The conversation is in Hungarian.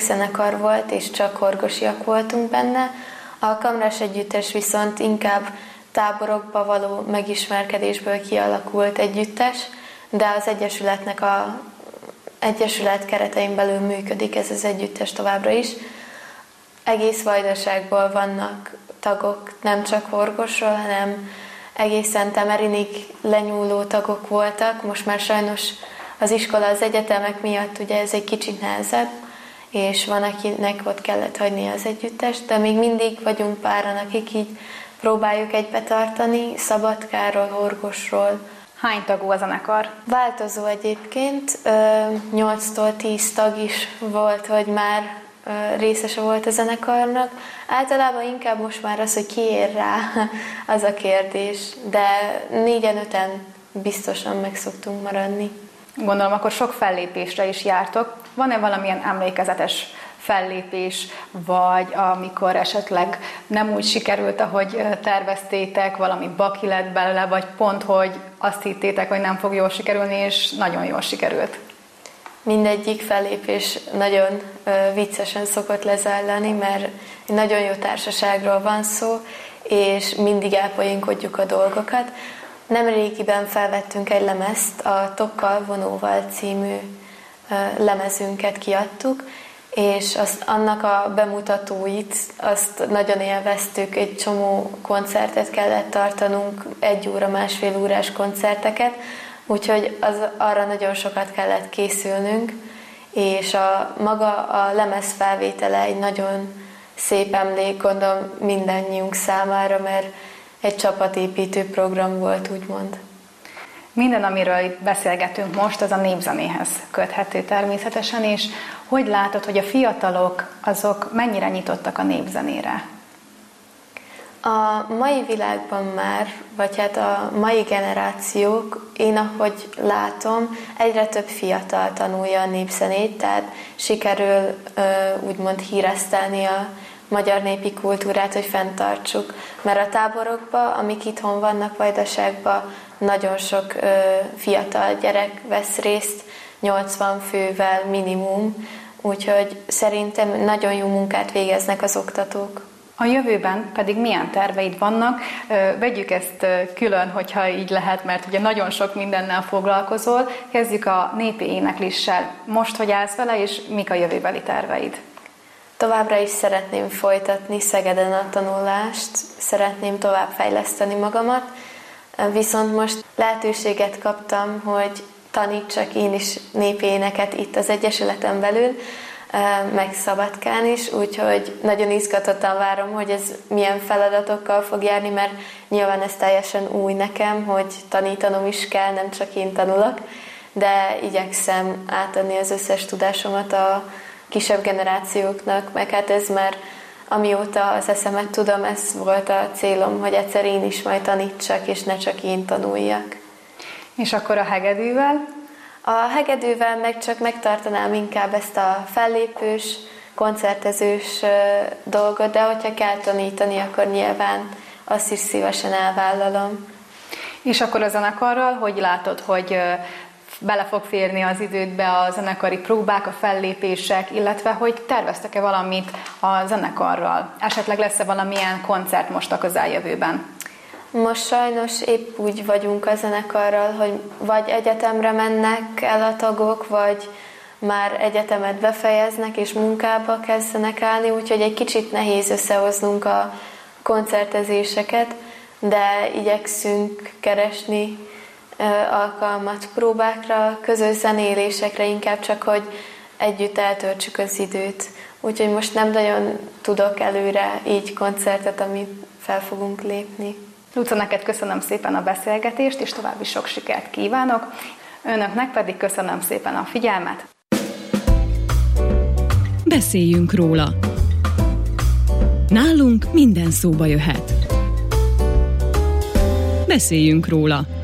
zenekar volt, és csak horgosiak voltunk benne. A kamrás együttes viszont inkább táborokba való megismerkedésből kialakult együttes, de az egyesület keretein belül működik ez az együttes továbbra is. Egész Vajdaságból vannak tagok, nem csak Horgosról, hanem egészen Temerinig lenyúló tagok voltak. Most már sajnos az iskola, az egyetemek miatt ugye ez egy kicsit nehezebb, és van, akinek ott kellett hagyni az együttest, de még mindig vagyunk páran, akik így próbáljuk egybe tartani, Szabadkáról, Horgosról. Hány tagú a zenekar? Változó egyébként, 8-tól 10 tag is volt, hogy már részese volt a zenekarnak. Általában inkább most már az, hogy ki ér rá, az a kérdés, de 4-5-en biztosan meg szoktunk maradni. Gondolom, akkor sok fellépésre is jártok. Van-e valamilyen emlékezetes fellépés, vagy amikor esetleg nem úgy sikerült, ahogy terveztétek, valami baki lett belőle, vagy pont, hogy azt hittétek, hogy nem fog jól sikerülni, és nagyon jól sikerült? Mindegyik fellépés nagyon viccesen szokott lezajlani, mert egy nagyon jó társaságról van szó, és mindig elpoénkodjuk a dolgokat. Nemrégiben felvettünk egy lemezt, a Tokkal vonóval című lemezünket kiadtuk, és annak a bemutatóit, azt nagyon élveztük, egy csomó koncertet kellett tartanunk, 1 óra, másfél órás koncerteket, úgyhogy arra nagyon sokat kellett készülnünk, és maga a lemez felvétele egy nagyon szép emlék, gondolom mindannyiunk számára, mert egy csapatépítő program volt, úgymond. Minden, amiről itt beszélgetünk most, az a népzenéhez köthető természetesen, és hogy látod, hogy a fiatalok azok mennyire nyitottak a népzenére? A mai világban már, vagy hát a mai generációk, én ahogy látom, egyre több fiatal tanulja a népzenét, tehát sikerül úgymond híresztelni a magyar népi kultúrát, hogy fenntartsuk. Mert a táborokban, amik itthon vannak Vajdaságban, nagyon sok fiatal gyerek vesz részt, 80 fővel minimum, úgyhogy szerintem nagyon jó munkát végeznek az oktatók. A jövőben pedig milyen terveid vannak? Vegyük ezt külön, hogyha így lehet, mert ugye nagyon sok mindennel foglalkozol. Kezdjük a népi énekléssel. Most hogy állsz vele, és mik a jövőbeli terveid? Továbbra is szeretném folytatni Szegeden a tanulást, szeretném továbbfejleszteni magamat, viszont most lehetőséget kaptam, hogy tanítsak én is népi éneket itt az Egyesületen belül, meg Szabadkán is, úgyhogy nagyon izgatottan várom, hogy ez milyen feladatokkal fog járni, mert nyilván ez teljesen új nekem, hogy tanítanom is kell, nem csak én tanulok, de igyekszem átadni az összes tudásomat a kisebb generációknak, meg hát ez már amióta az eszemet tudom, ez volt a célom, hogy egyszer én is majd tanítsak, és ne csak én tanuljak. És akkor a hegedűvel? A hegedűvel meg csak megtartanám inkább ezt a fellépős, koncertezős dolgot, de hogyha kell tanítani, akkor nyilván azt is szívesen elvállalom. És akkor a zenekarral, hogy látod, hogy bele fog férni az idődbe a zenekari próbák, a fellépések, illetve hogy terveztek-e valamit a zenekarral? Esetleg lesz-e valamilyen koncert most a közeljövőben? Most sajnos épp úgy vagyunk a zenekarral, hogy vagy egyetemre mennek el a tagok, vagy már egyetemet befejeznek és munkába kezdenek állni, úgyhogy egy kicsit nehéz összehoznunk a koncertezéseket, de igyekszünk keresni alkalmat próbákra, közös zenélésekre, inkább csak, hogy együtt eltöltsük az időt. Úgyhogy most nem nagyon tudok előre így koncertet, amit fel fogunk lépni. Luca, neked köszönöm szépen a beszélgetést, és további sok sikert kívánok. Önöknek pedig köszönöm szépen a figyelmet. Beszéljünk róla. Nálunk minden szóba jöhet. Beszéljünk róla.